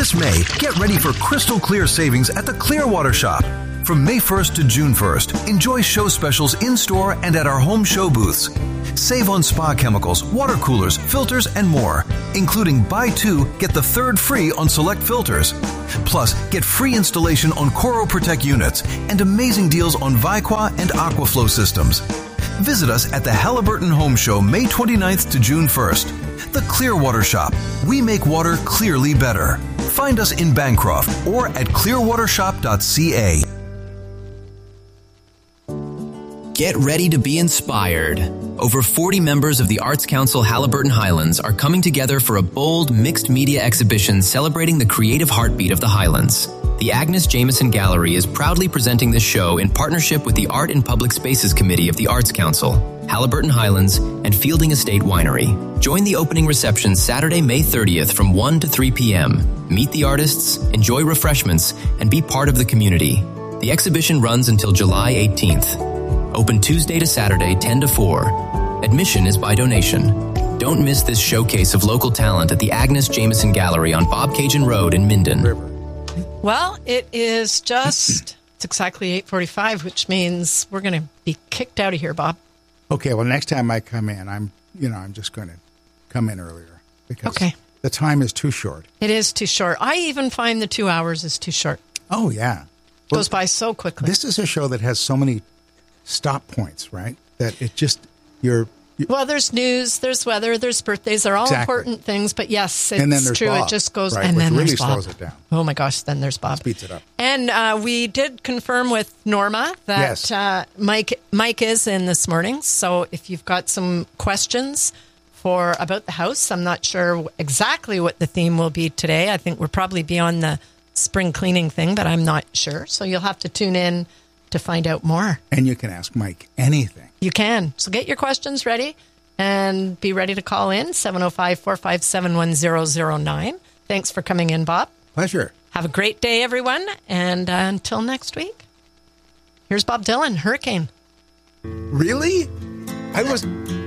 This May, get ready for crystal clear savings at the Clearwater Shop. From May 1st to June 1st, enjoy show specials in-store and at our home show booths. Save on spa chemicals, water coolers, filters, and more, including buy two, get the third free on select filters. Plus, get free installation on Coro Protect units and amazing deals on Vicqua and Aquaflow systems. Visit us at the Halliburton Home Show May 29th to June 1st. The Clearwater Shop. We make water clearly better. Find us in Bancroft or at clearwatershop.ca. Get ready to be inspired. Over 40 members of the Arts Council Halliburton Highlands are coming together for a bold, mixed media exhibition celebrating the creative heartbeat of the Highlands. The Agnes Jameson Gallery is proudly presenting this show in partnership with the Art and Public Spaces Committee of the Arts Council, Halliburton Highlands, and Fielding Estate Winery. Join the opening reception Saturday, May 30th from 1 to 3 p.m. Meet the artists, enjoy refreshments, and be part of the community. The exhibition runs until July 18th. Open Tuesday to Saturday, 10 to 4. Admission is by donation. Don't miss this showcase of local talent at the Agnes Jameson Gallery on Bobcaygeon Road in Minden. Well, it's exactly 8:45, which means we're going to be kicked out of here, Bob. Okay, well, next time I come in, I'm just going to come in earlier because the time is too short. It is too short. I even find the 2 hours is too short. Oh, yeah. Goes by so quickly. This is a show that has so many stop points, right? That it just, well, there's news, there's weather, there's birthdays. They're all important things, but yes, it's and then there's true. Bob, it just goes, right, and which then really there's Bob. slows it down. Oh my gosh, then there's Bob. Speeds it up. And we did confirm with Norma that Mike is in this morning. So if you've got some questions about the house, I'm not sure exactly what the theme will be today. I think we'll probably be on the spring cleaning thing, but I'm not sure. So you'll have to tune in to find out more. And you can ask Mike anything. You can. So get your questions ready and be ready to call in, 705-457-1009. Thanks for coming in, Bob. Pleasure. Have a great day, everyone. And until next week, here's Bob Dylan, Hurricane. Really? I was...